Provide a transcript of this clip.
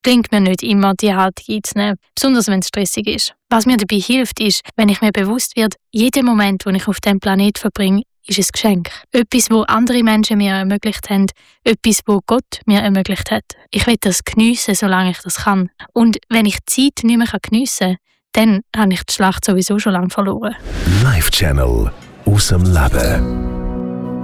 Klingt mir nicht immer, die Haltung einzunehmen, besonders wenn es stressig ist. Was mir dabei hilft, ist, wenn ich mir bewusst werde, jeder Moment, den ich auf diesem Planet verbringe, ist ein Geschenk. Etwas, wo andere Menschen mir ermöglicht haben, etwas, wo Gott mir ermöglicht hat. Ich will das geniessen, solange ich das kann. Und wenn ich die Zeit nicht mehr geniessen kann, dann habe ich die Schlacht sowieso schon lange verloren. Life Channel aus dem Leben.